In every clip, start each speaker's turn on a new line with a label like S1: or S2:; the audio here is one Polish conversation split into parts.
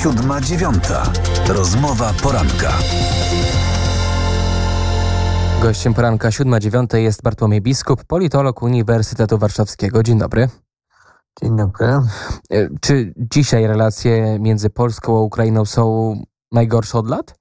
S1: 7:09. Rozmowa poranka.
S2: Gościem poranka 7:09 jest Bartłomiej Biskup, politolog Uniwersytetu Warszawskiego. Dzień dobry.
S3: Dzień dobry.
S2: Czy dzisiaj relacje między Polską a Ukrainą są najgorsze od lat?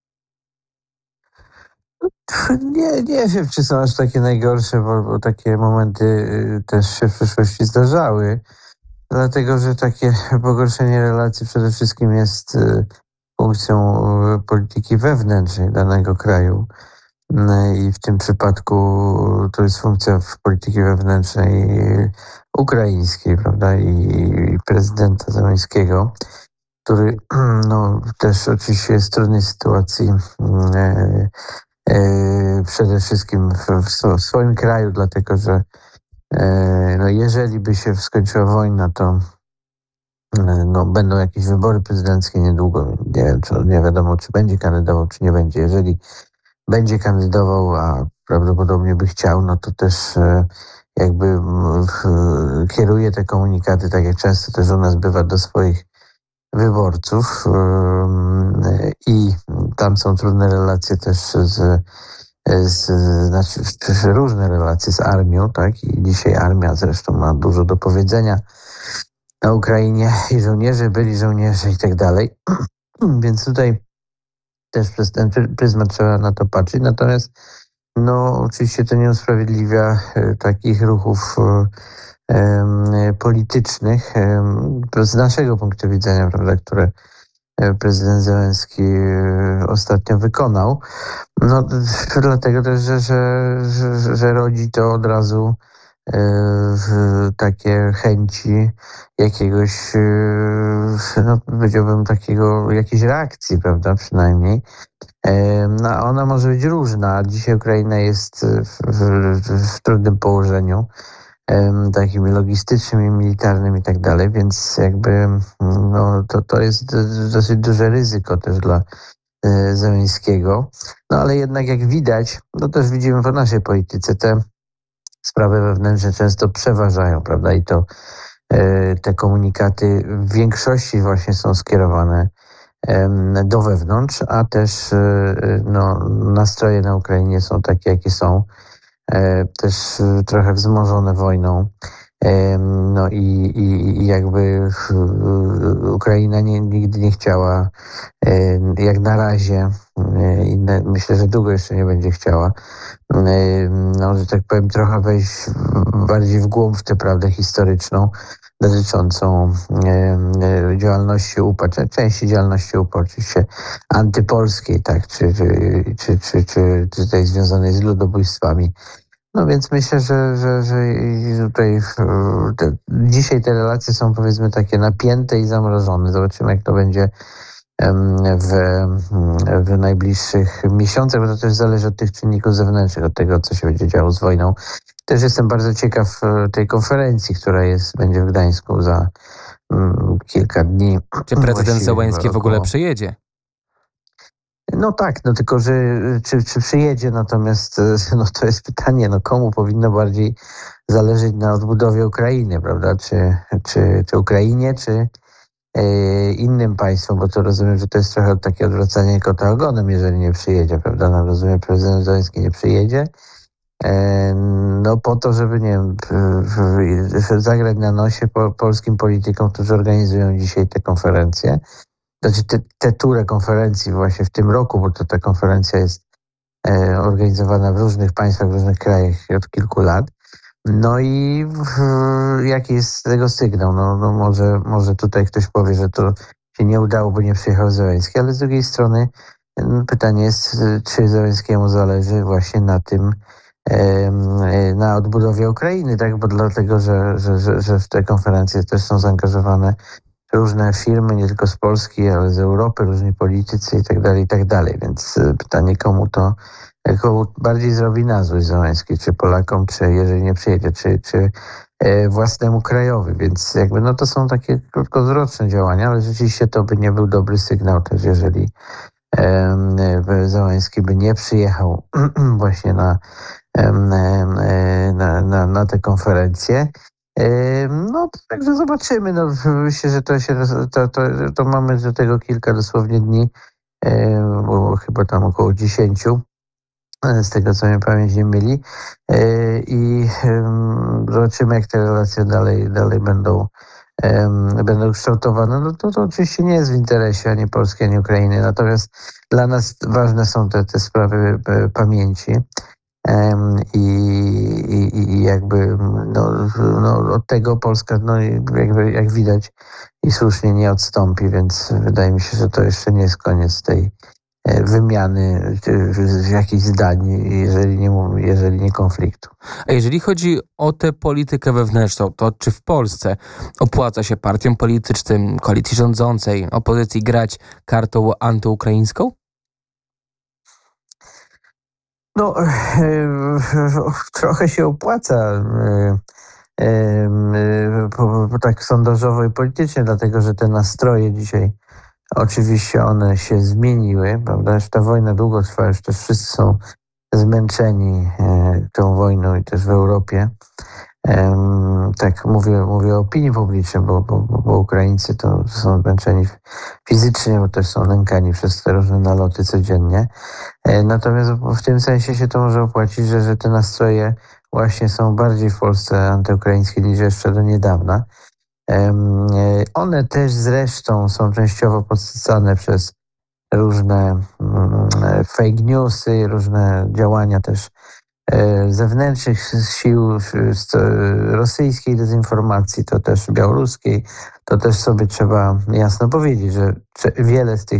S3: Nie wiem, czy są aż takie najgorsze, bo takie momenty też się w przeszłości zdarzały. Dlatego, że takie pogorszenie relacji przede wszystkim jest funkcją polityki wewnętrznej danego kraju. I w tym przypadku to jest funkcja polityki wewnętrznej ukraińskiej, prawda, i prezydenta Zełenskiego, który też oczywiście jest w trudnej sytuacji przede wszystkim w swoim kraju, dlatego że jeżeli by się skończyła wojna, to będą jakieś wybory prezydenckie niedługo. Nie wiadomo, czy będzie kandydował, czy nie będzie. Jeżeli będzie kandydował, a prawdopodobnie by chciał, no to też jakby kieruje te komunikaty, tak jak często też u nas bywa, do swoich wyborców i tam są trudne relacje też znaczy różne relacje z armią, tak? I dzisiaj armia zresztą ma dużo do powiedzenia na Ukrainie i żołnierze, byli żołnierze i tak dalej. Więc tutaj też przez ten pryzmat trzeba na to patrzeć. Natomiast oczywiście to nie usprawiedliwia takich ruchów politycznych z naszego punktu widzenia, prawda, które prezydent Zełenski ostatnio wykonał. Dlatego też, że rodzi to od razu takie chęci jakiegoś, powiedziałbym jakiejś reakcji, prawda, przynajmniej. Ona może być różna. Dzisiaj Ukraina jest w trudnym położeniu, takim logistycznym i militarnym i tak dalej, więc jakby to jest dosyć duże ryzyko też dla Zełenskiego. Ale jednak jak widać, też widzimy po naszej polityce, te sprawy wewnętrzne często przeważają, prawda, i to te komunikaty w większości właśnie są skierowane do wewnątrz, a też nastroje na Ukrainie są takie, jakie są, też trochę wzmożone wojną. I jakby Ukraina nigdy nie chciała, jak na razie, i myślę, że długo jeszcze nie będzie chciała, że tak powiem, trochę wejść bardziej w głąb w tę prawdę historyczną dotyczącą działalności UPA, części działalności UPA oczywiście antypolskiej, tak, czy tutaj związanej z ludobójstwami. Więc myślę, że tutaj dzisiaj te relacje są, powiedzmy, takie napięte i zamrożone. Zobaczymy, jak to będzie w najbliższych miesiącach, bo to też zależy od tych czynników zewnętrznych, od tego, co się będzie działo z wojną. Też jestem bardzo ciekaw tej konferencji, która będzie w Gdańsku za kilka dni.
S2: Czy prezydent Zełenski w ogóle przyjedzie?
S3: Tak, tylko że czy przyjedzie, natomiast to jest pytanie, komu powinno bardziej zależeć na odbudowie Ukrainy, prawda? Czy Ukrainie, czy innym państwom, bo to rozumiem, że to jest trochę takie odwracanie kota ogonem, jeżeli nie przyjedzie, prawda? Rozumiem, prezydent Zełenski nie przyjedzie, po to, żeby, nie wiem, zagrać na nosie polskim politykom, którzy organizują dzisiaj te konferencje. Znaczy te turę konferencji właśnie w tym roku, bo ta konferencja jest organizowana w różnych państwach, w różnych krajach od kilku lat. I jaki jest z tego sygnał? Może tutaj ktoś powie, że to się nie udało, bo nie przyjechał Zełenski, ale z drugiej strony pytanie jest, czy Zełenskiemu zależy właśnie na tym, na odbudowie Ukrainy, tak? Bo dlatego, że w te konferencje też są zaangażowane różne firmy, nie tylko z Polski, ale z Europy, różni politycy i tak dalej. Więc pytanie, komu bardziej zrobi na złość Zełenski, czy Polakom, czy jeżeli nie przyjedzie, czy własnemu krajowi. Więc jakby to są takie krótkowzroczne działania, ale rzeczywiście to by nie był dobry sygnał też, jeżeli Zełenski by nie przyjechał właśnie na tę konferencję. No, także zobaczymy. No, myślę, że to mamy do tego kilka dosłownie dni, bo chyba tam około 10, z tego co mnie pamięć nie myli. I zobaczymy, jak te relacje dalej będą kształtowane. No to oczywiście nie jest w interesie ani Polski, ani Ukrainy. Natomiast dla nas ważne są te sprawy pamięci. I jakby od tego Polska, jakby jak widać i słusznie, nie odstąpi, więc wydaje mi się, że to jeszcze nie jest koniec tej wymiany jakichś zdań, jeżeli nie konfliktu.
S2: A jeżeli chodzi o tę politykę wewnętrzną, to czy w Polsce opłaca się partiom politycznym, koalicji rządzącej, opozycji grać kartą antyukraińską?
S3: No, trochę się opłaca, tak sondażowo i politycznie, dlatego że te nastroje dzisiaj, oczywiście one się zmieniły, prawda? Już ta wojna długo trwa, już też wszyscy są zmęczeni tą wojną i też w Europie. Tak mówię o opinii publicznej, bo Ukraińcy to są zmęczeni fizycznie, bo też są nękani przez te różne naloty codziennie. Natomiast w tym sensie się to może opłacić, że te nastroje właśnie są bardziej w Polsce antyukraińskie niż jeszcze do niedawna. One też zresztą są częściowo podsycane przez różne fake newsy, różne działania też zewnętrznych sił, rosyjskiej dezinformacji, to też białoruskiej, to też sobie trzeba jasno powiedzieć, że wiele z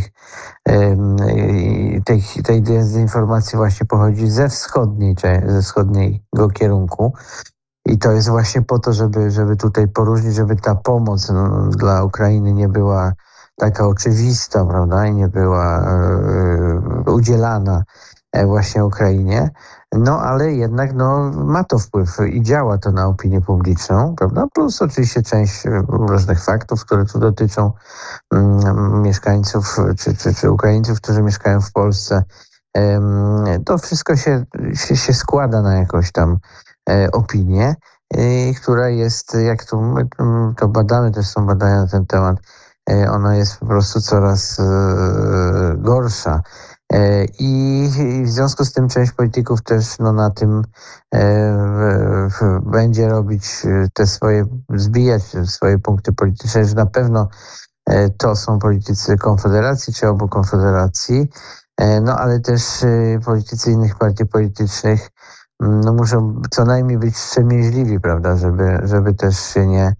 S3: tej dezinformacji właśnie pochodzi ze wschodniego kierunku. I to jest właśnie po to, żeby tutaj poróżnić, żeby ta pomoc dla Ukrainy nie była taka oczywista, prawda, i nie była udzielana właśnie Ukrainie. No ale jednak ma to wpływ i działa to na opinię publiczną, prawda? Plus oczywiście część różnych faktów, które tu dotyczą mieszkańców czy Ukraińców, którzy mieszkają w Polsce. To wszystko się składa na jakąś tam opinię, która jest, jak my to badamy, też są badania na ten temat, ona jest po prostu coraz gorsza. I w związku z tym część polityków też na tym będzie robić zbijać swoje punkty polityczne, że na pewno to są politycy Konfederacji czy obu Konfederacji, ale też politycy innych partii politycznych muszą co najmniej być wstrzemięźliwi, prawda, żeby też się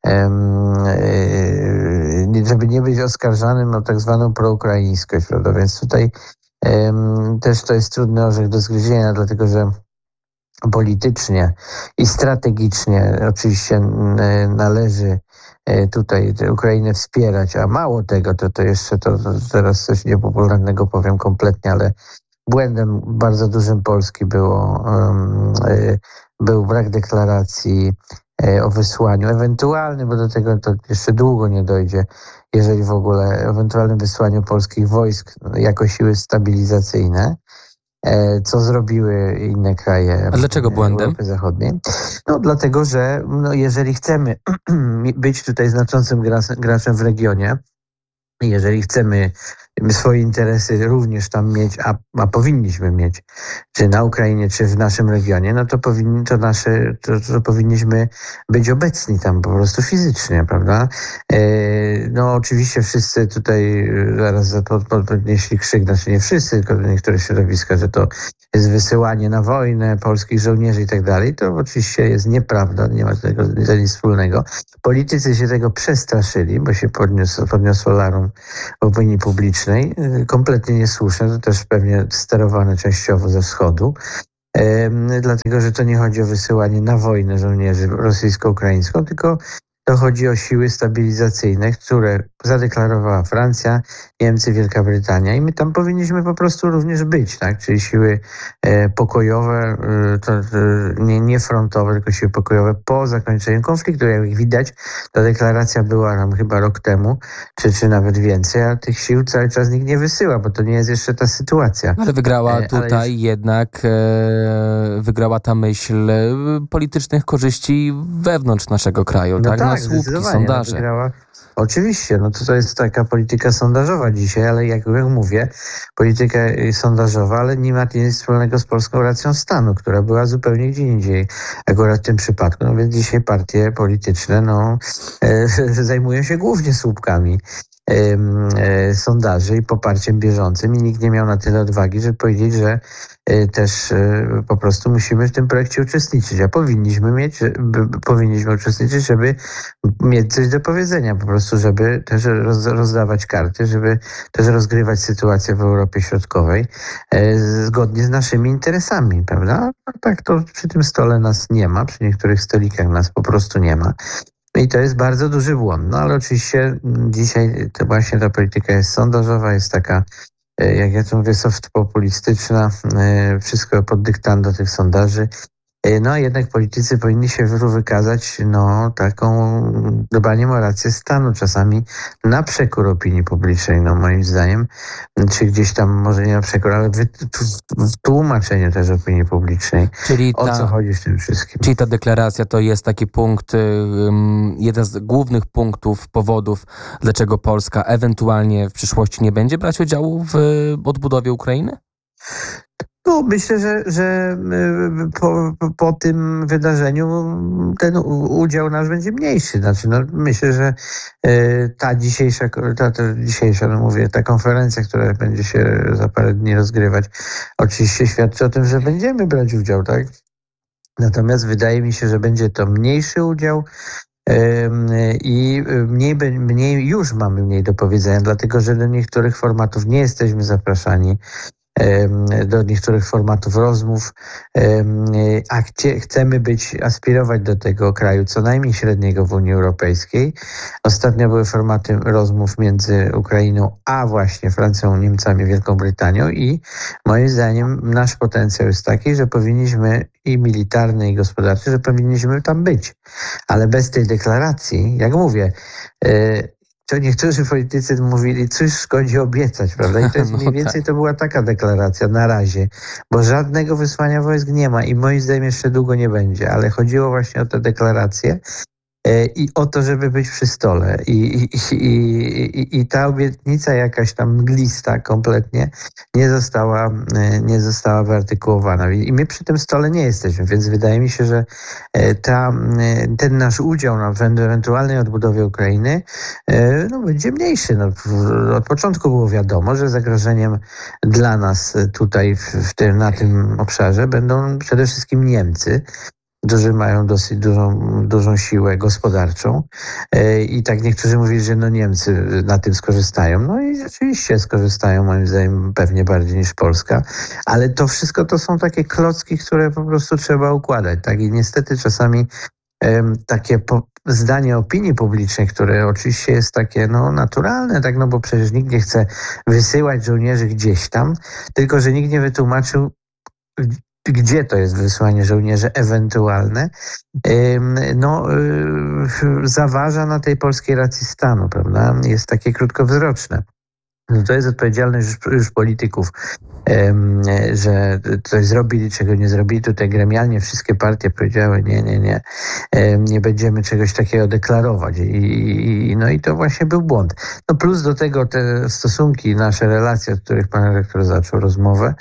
S3: żeby nie być oskarżanym o tak zwaną proukraińskość, prawda, więc tutaj też to jest trudny orzech do zgryzienia, dlatego że politycznie i strategicznie oczywiście należy tutaj Ukrainę wspierać, a mało tego, to jeszcze to teraz coś niepopularnego powiem kompletnie, ale błędem bardzo dużym Polski był brak deklaracji o wysłaniu ewentualnym, bo do tego to jeszcze długo nie dojdzie, jeżeli w ogóle, ewentualnym wysłaniu polskich wojsk jako siły stabilizacyjne, co zrobiły inne kraje.
S2: A dlaczego błędem?
S3: Europy Zachodniej. Dlatego, że jeżeli chcemy być tutaj znaczącym graczem w regionie, jeżeli chcemy swoje interesy również tam mieć, a powinniśmy mieć, czy na Ukrainie, czy w naszym regionie, to powinniśmy być obecni tam po prostu fizycznie, prawda? Oczywiście wszyscy tutaj zaraz podnieśli krzyk, znaczy nie wszyscy, tylko niektóre środowiska, że to jest wysyłanie na wojnę polskich żołnierzy i tak dalej. To oczywiście jest nieprawda, nie ma tego nic wspólnego. Politycy się tego przestraszyli, bo się podniosło larum w opinii publicznej. Kompletnie niesłuszne, to też pewnie sterowane częściowo ze wschodu, dlatego że to nie chodzi o wysyłanie na wojnę żołnierzy rosyjsko-ukraińską, tylko to chodzi o siły stabilizacyjne, które zadeklarowała Francja, Niemcy, Wielka Brytania i my tam powinniśmy po prostu również być, tak? Czyli siły pokojowe, nie frontowe, tylko siły pokojowe po zakończeniu konfliktu. Jak widać, ta deklaracja była nam chyba rok temu, czy nawet więcej, a tych sił cały czas nikt nie wysyła, bo to nie jest jeszcze ta sytuacja.
S2: Ale wygrała tutaj jednak wygrała ta myśl politycznych korzyści wewnątrz naszego kraju,
S3: no
S2: tak? Na słupki, sondaże.
S3: Wygrała. Oczywiście, no to jest taka polityka sondażowa dzisiaj, ale jak mówię, polityka sondażowa, ale nie ma nic wspólnego z polską racją stanu, która była zupełnie gdzie indziej akurat w tym przypadku. No więc dzisiaj partie polityczne zajmują się głównie słupkami sondaży i poparciem bieżącym i nikt nie miał na tyle odwagi, żeby powiedzieć, że też po prostu musimy w tym projekcie uczestniczyć, a powinniśmy uczestniczyć, żeby mieć coś do powiedzenia, po prostu, żeby też rozdawać karty, żeby też rozgrywać sytuację w Europie Środkowej zgodnie z naszymi interesami, prawda? A tak to przy tym stole nas nie ma, przy niektórych stolikach nas po prostu nie ma. I to jest bardzo duży błąd. No ale oczywiście dzisiaj to właśnie ta polityka jest sondażowa, jest taka, jak ja to mówię, soft populistyczna, wszystko pod dyktando tych sondaży. No a jednak politycy powinni się wykazać taką dbaniem o rację stanu, czasami na przekór opinii publicznej, moim zdaniem, czy gdzieś tam może nie na przekór, ale w tłumaczeniu też opinii publicznej. O co chodzi w tym wszystkim.
S2: Czyli ta deklaracja to jest taki punkt, jeden z głównych punktów, powodów, dlaczego Polska ewentualnie w przyszłości nie będzie brać udziału w odbudowie Ukrainy?
S3: No, myślę, że po tym wydarzeniu ten udział nasz będzie mniejszy. Znaczy, myślę, że ta dzisiejsza, ta konferencja, która będzie się za parę dni rozgrywać, oczywiście świadczy o tym, że będziemy brać udział, tak? Natomiast wydaje mi się, że będzie to mniejszy udział i już mamy mniej do powiedzenia, dlatego że do niektórych formatów nie jesteśmy zapraszani. Do niektórych formatów rozmów, a chcemy aspirować do tego kraju co najmniej średniego w Unii Europejskiej. Ostatnio były formaty rozmów między Ukrainą a właśnie Francją, Niemcami, Wielką Brytanią i moim zdaniem nasz potencjał jest taki, że powinniśmy i militarny, i gospodarczy, że powinniśmy tam być. Ale bez tej deklaracji, jak mówię, to niektórzy politycy mówili, cóż szkodzi obiecać, prawda? I to jest mniej więcej, to była taka deklaracja na razie, bo żadnego wysłania wojsk nie ma i moim zdaniem jeszcze długo nie będzie, ale chodziło właśnie o tę deklarację i o to, żeby być przy stole. I ta obietnica jakaś tam mglista kompletnie nie została wyartykułowana. I my przy tym stole nie jesteśmy, więc wydaje mi się, że ten nasz udział na ewentualnej odbudowie Ukrainy będzie mniejszy. Od początku było wiadomo, że zagrożeniem dla nas tutaj na tym obszarze będą przede wszystkim Niemcy, którzy mają dosyć dużą siłę gospodarczą i tak niektórzy mówili, że Niemcy na tym skorzystają. No i rzeczywiście skorzystają, moim zdaniem, pewnie bardziej niż Polska, ale to wszystko to są takie klocki, które po prostu trzeba układać, tak? I niestety czasami takie zdanie opinii publicznej, które oczywiście jest takie naturalne, tak, bo przecież nikt nie chce wysyłać żołnierzy gdzieś tam, tylko że nikt nie wytłumaczył, gdzie to jest wysłanie żołnierzy ewentualne, zaważa na tej polskiej racji stanu, prawda? Jest takie krótkowzroczne. To jest odpowiedzialność już polityków, że coś zrobili, czego nie zrobili. Tutaj gremialnie wszystkie partie powiedziały nie będziemy czegoś takiego deklarować. I to właśnie był błąd. Plus do tego te stosunki, nasze relacje, od których pan rektor zaczął rozmowę,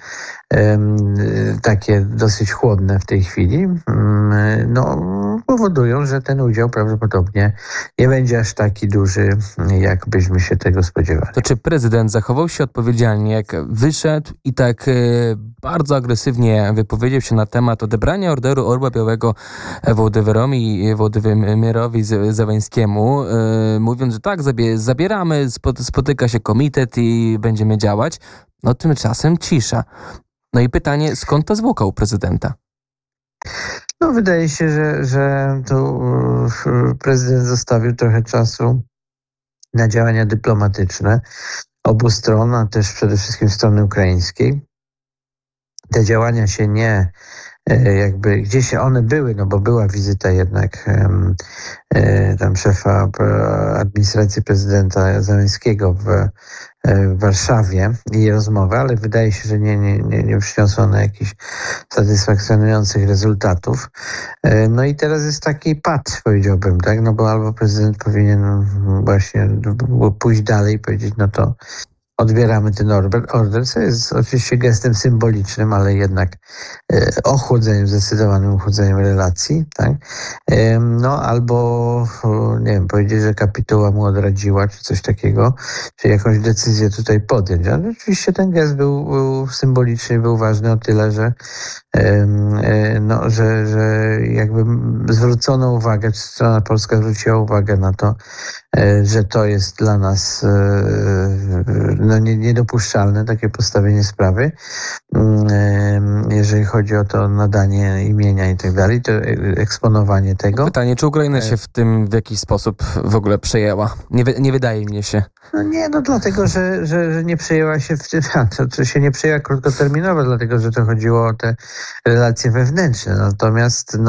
S3: takie dosyć chłodne w tej chwili, powodują, że ten udział prawdopodobnie nie będzie aż taki duży, jak byśmy się tego spodziewali.
S2: To czy prezydent zachował się odpowiedzialnie, jak wyszedł i tak bardzo agresywnie wypowiedział się na temat odebrania Orderu Orła Białego Wołodymyrowi Zełańskiemu, mówiąc, że tak, zabieramy, spotyka się komitet i będziemy działać. Tymczasem cisza. I pytanie, skąd ta zwłoka u prezydenta?
S3: No wydaje się, że tu prezydent zostawił trochę czasu na działania dyplomatyczne obu stron, a też przede wszystkim strony ukraińskiej. Te działania się nie jakby gdzieś one były, no bo była wizyta jednak tam szefa administracji prezydenta Zełenskiego w Warszawie i rozmowy, ale wydaje się, że nie przyniosło one jakichś satysfakcjonujących rezultatów. No i teraz jest taki pad, powiedziałbym, tak? No bo albo prezydent powinien właśnie pójść dalej i powiedzieć, no to odbieramy ten order, co jest oczywiście gestem symbolicznym, ale jednak zdecydowanym ochłodzeniem relacji, tak? No albo, nie wiem, powiedzieć, że kapituła mu odradziła, czy coś takiego, czy jakąś decyzję tutaj podjąć. Ale oczywiście ten gest był symboliczny, był ważny o tyle, że że jakby zwrócono uwagę, czy strona polska zwróciła uwagę na to, że to jest dla nas niedopuszczalne, takie postawienie sprawy, jeżeli chodzi o to nadanie imienia i tak dalej, to eksponowanie tego.
S2: Pytanie, czy Ukraina się w tym w jakiś sposób w ogóle przejęła? Nie wydaje mi się.
S3: No dlatego, że nie przejęła się w tym, to się nie przejęła krótkoterminowo, dlatego, że to chodziło o te relacje wewnętrzne. Natomiast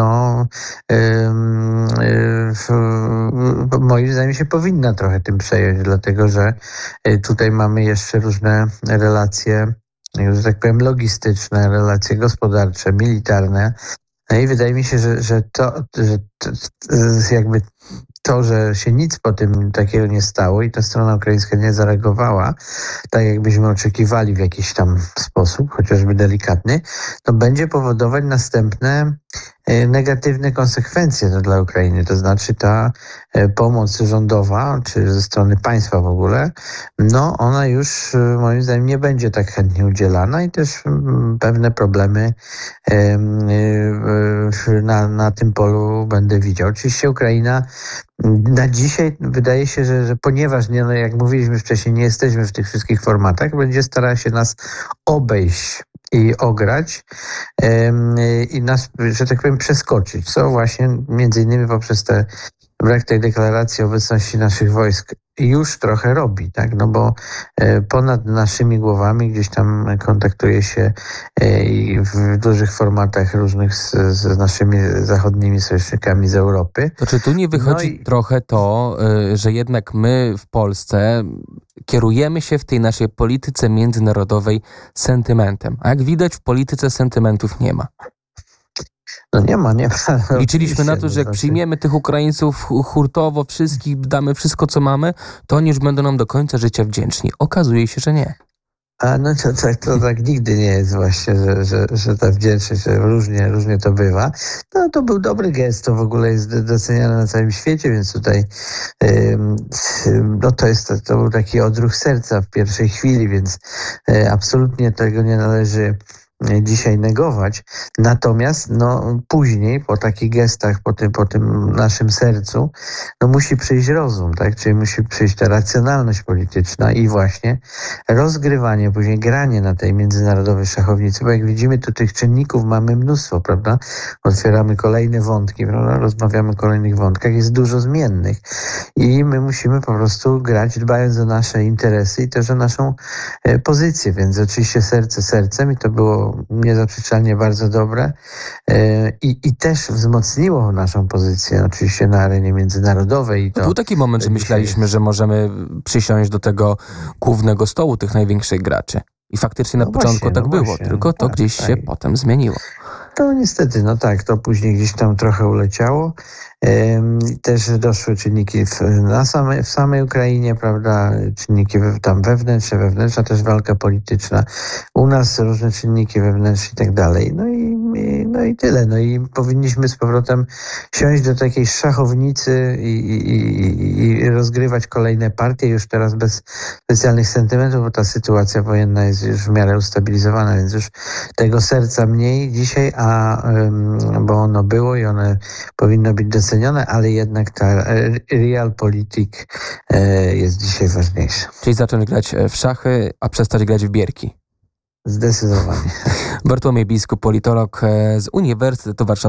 S3: moim zdaniem się powinna trochę tym przejąć, dlatego, że tutaj mamy jeszcze różne relacje, że tak powiem, logistyczne, relacje gospodarcze, militarne. No i wydaje mi się, że że się nic po tym takiego nie stało i ta strona ukraińska nie zareagowała tak, jakbyśmy oczekiwali w jakiś tam sposób, chociażby delikatny, to będzie powodować następne negatywne konsekwencje dla Ukrainy. To znaczy ta pomoc rządowa, czy ze strony państwa w ogóle, no ona już moim zdaniem nie będzie tak chętnie udzielana i też pewne problemy na tym polu będę widział. Oczywiście Ukraina na dzisiaj wydaje się, że ponieważ, jak mówiliśmy wcześniej, nie jesteśmy w tych wszystkich formatach, będzie starała się nas obejść i ograć i nas, że tak powiem, przeskoczyć, co właśnie między innymi poprzez brak tej deklaracji obecności naszych wojsk już trochę robi, tak? No bo ponad naszymi głowami gdzieś tam kontaktuje się i w dużych formatach różnych z naszymi zachodnimi sojusznikami z Europy.
S2: To czy tu nie wychodzi trochę to, że jednak my w Polsce kierujemy się w tej naszej polityce międzynarodowej sentymentem, a jak widać w polityce sentymentów nie ma.
S3: No nie ma.
S2: Liczyliśmy na to, że jak przyjmiemy tych Ukraińców hurtowo, wszystkich, damy wszystko, co mamy, to oni już będą nam do końca życia wdzięczni. Okazuje się, że nie.
S3: A no to tak nigdy nie jest właśnie, że ta wdzięczność, że różnie to bywa. No to był dobry gest, to w ogóle jest doceniane na całym świecie, więc tutaj to był taki odruch serca w pierwszej chwili, więc absolutnie tego nie należy dzisiaj negować. Natomiast później, po takich gestach, po tym naszym sercu, musi przyjść rozum, tak? Czyli musi przyjść ta racjonalność polityczna i właśnie rozgrywanie, później granie na tej międzynarodowej szachownicy, bo jak widzimy, tu tych czynników mamy mnóstwo, prawda? Otwieramy kolejne wątki, prawda? Rozmawiamy o kolejnych wątkach, jest dużo zmiennych i my musimy po prostu grać, dbając o nasze interesy i też o naszą pozycję, więc oczywiście serce sercem i to było niezaprzeczalnie bardzo dobre i też wzmocniło naszą pozycję oczywiście na arenie międzynarodowej.
S2: Był taki moment, że myśleliśmy, że możemy przysiąść do tego głównego stołu tych największych graczy. I faktycznie na początku tak było, tylko to gdzieś się potem zmieniło.
S3: To niestety, to później gdzieś tam trochę uleciało. Też doszły czynniki w samej Ukrainie, prawda, czynniki tam wewnętrzne, też walka polityczna. U nas różne czynniki wewnętrzne i tak dalej. No i tyle. No i powinniśmy z powrotem siąść do takiej szachownicy i rozgrywać kolejne partie, już teraz bez specjalnych sentymentów, bo ta sytuacja wojenna jest już w miarę ustabilizowana, więc już tego serca mniej dzisiaj, bo ono było i ono powinno być docenione, ale jednak ta realpolitik jest dzisiaj ważniejsza.
S2: Czyli zacząć grać w szachy, a przestać grać w bierki.
S3: Zdecydowanie.
S2: Bartłomiej Biskup, politolog z Uniwersytetu Warszawskiego.